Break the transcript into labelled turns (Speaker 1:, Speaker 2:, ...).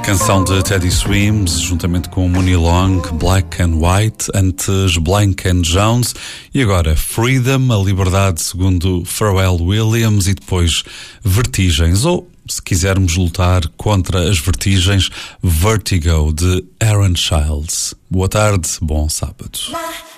Speaker 1: Canção de Teddy Swims, juntamente com Muni Long, Black and White, antes Blank and Jones, e agora Freedom, a liberdade segundo Pharrell Williams, e depois Vertigens, ou, se quisermos lutar contra as vertigens, Vertigo, de Aaron Childs. Boa tarde, bom sábado.